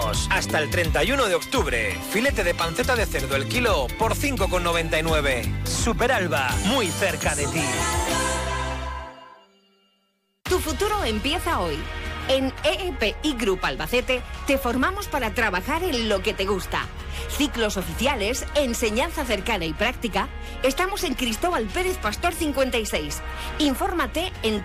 máximos hasta el 31 de octubre. Filete de panceta de cerdo el kilo por 5,99. Superalba, muy cerca de ti. Tu futuro empieza hoy. En EEPI Group Albacete te formamos para trabajar en lo que te gusta. Ciclos oficiales, enseñanza cercana y práctica. Estamos en Cristóbal Pérez Pastor 56. Infórmate en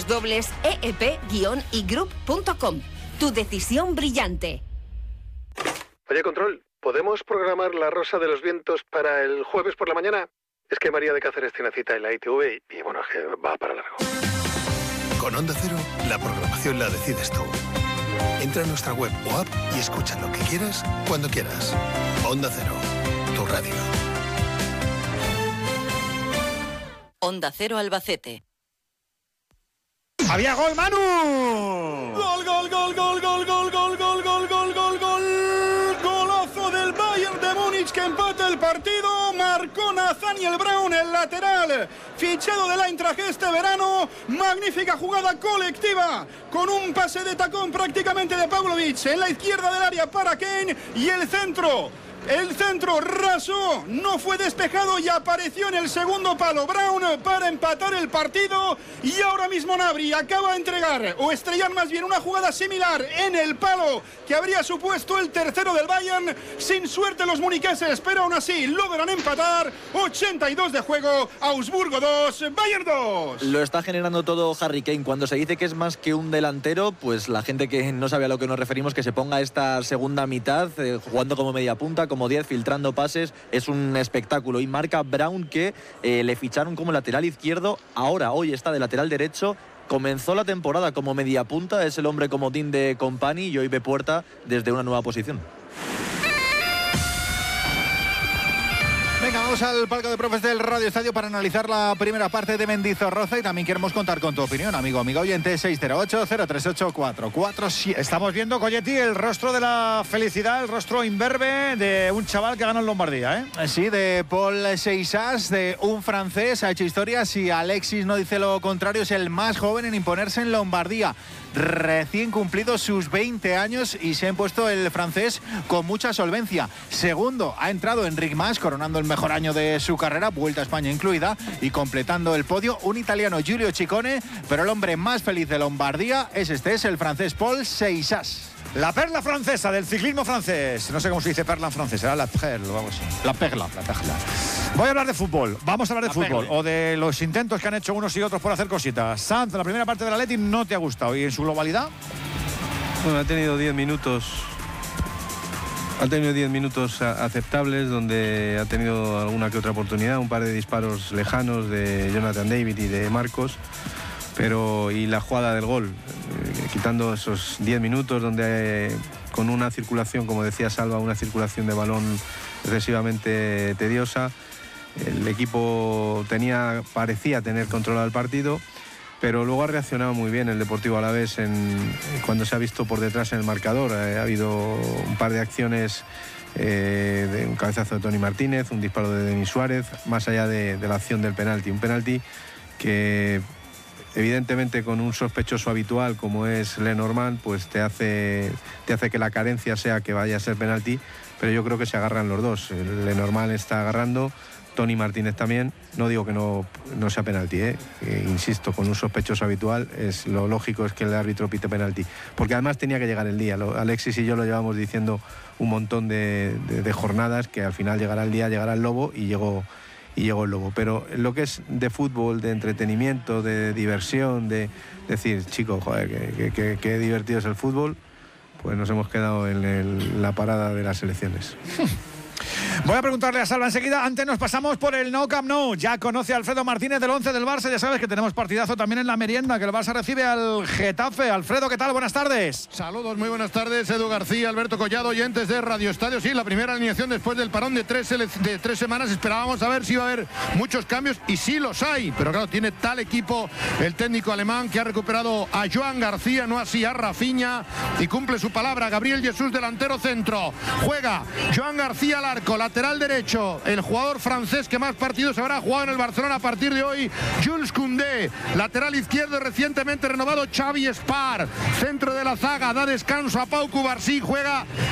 www.eep-igroup.com. Tu decisión brillante. Oye, Control, ¿podemos programar La Rosa de los Vientos para el jueves por la mañana? Es que María de Cáceres tiene cita en la ITV y bueno, es que va para largo. Con Onda Cero, la programación la decides tú. Entra a nuestra web o app y escucha lo que quieras, cuando quieras. Onda Cero, tu radio. Onda Cero Albacete. ¡Había gol, Manu! ¡Gol, gol, gol, gol, gol, gol, gol, gol, gol, gol, gol, gol! ¡Golazo del Bayern de Múnich que empata el partido! Marcó Nathaniel Brown, el lateral, fichado del Eintracht este verano. Magnífica jugada colectiva, con un pase de tacón prácticamente de Pavlovic en la izquierda del área para Kane, y el centro rasó, no fue despejado y apareció en el segundo palo Brown para empatar el partido. Y ahora mismo Gnabry acaba de entregar, o estrellar más bien, una jugada similar en el palo que habría supuesto el tercero del Bayern. Sin suerte los muniqueses, pero aún así logran empatar. 82 de juego, Augsburgo 2, Bayern 2. Lo está generando todo Harry Kane. Cuando se dice que es más que un delantero, pues la gente que no sabe a lo que nos referimos, que se ponga esta segunda mitad jugando como media punta, como 10, filtrando pases, es un espectáculo. Y marca Brown, que le ficharon como lateral izquierdo, hoy está de lateral derecho. Comenzó la temporada como media punta, es el hombre comodín de Company y hoy ve puerta desde una nueva posición. Venga, vamos al palco de profes del Radio Estadio para analizar la primera parte de Mendizorroza, y también queremos contar con tu opinión, amigo oyente. 608-038-447. Estamos viendo, Colletti, el rostro de la felicidad, el rostro imberbe de un chaval que gana en Lombardía, ¿eh? Sí, de Paul Seixas, de un francés. Ha hecho historia, si Alexis no dice lo contrario, es el más joven en imponerse en Lombardía. Recién cumplidos sus 20 años y se ha impuesto el francés con mucha solvencia. Segundo ha entrado Enric Mas, coronando el mejor año de su carrera, Vuelta a España incluida, y completando el podio un italiano, Giulio Ciccone, pero el hombre más feliz de Lombardía es el francés Paul Seixas. La perla francesa del ciclismo francés. No sé cómo se dice perla en francés, será la perla, vamos. La perla. Voy a hablar de fútbol, vamos a hablar de fútbol, perla. O de los intentos que han hecho unos y otros por hacer cositas. Sanz, la primera parte del Atleti no te ha gustado, ¿y en su globalidad? Bueno, ha tenido 10 minutos aceptables, donde ha tenido alguna que otra oportunidad, un par de disparos lejanos de Jonathan David y de Marcos, y la jugada del gol, quitando esos 10 minutos donde con una circulación, como decía Salva, una circulación de balón excesivamente tediosa, el equipo parecía tener controlado el partido, pero luego ha reaccionado muy bien el Deportivo Alavés cuando se ha visto por detrás en el marcador. Ha habido un par de acciones, de un cabezazo de Toni Martínez, un disparo de Denis Suárez, más allá de la acción del penalti. Un penalti que evidentemente con un sospechoso habitual como es Lenormand, pues te hace que la carencia sea que vaya a ser penalti, pero yo creo que se agarran los dos. Lenormand está agarrando, Toni Martínez también. No digo que no sea penalti, insisto, con un sospechoso habitual lo lógico es que el árbitro pite penalti, porque además tenía que llegar el día. Alexis y yo lo llevamos diciendo un montón de jornadas, que al final llegará el día, llegará el lobo, y llegó el lobo. Pero lo que es de fútbol, de entretenimiento, de diversión, de decir, chicos, joder, qué divertido es el fútbol, pues nos hemos quedado en la parada de las elecciones. Voy a preguntarle a Salva enseguida. Antes nos pasamos por el Nou Camp Nou. Ya conoce a Alfredo Martínez del 11 del Barça. Ya sabes que tenemos partidazo también en la merienda, que el Barça recibe al Getafe. Alfredo, ¿qué tal? Buenas tardes. Saludos, muy buenas tardes. Edu García, Alberto Collado, oyentes de Radio Estadio. Sí, la primera alineación después del parón de tres semanas. Esperábamos a ver si iba a haber muchos cambios, y sí los hay. Pero claro, tiene tal equipo el técnico alemán, que ha recuperado a Joan García, no así a Rafinha, y cumple su palabra. Gabriel Jesús, delantero centro. Juega Joan García al arco, lateral derecho, el jugador francés que más partidos habrá jugado en el Barcelona a partir de hoy, Jules Koundé. Lateral izquierdo, recientemente renovado, Xavi Espar. Centro de la zaga, da descanso a Pau Cubarsí, juega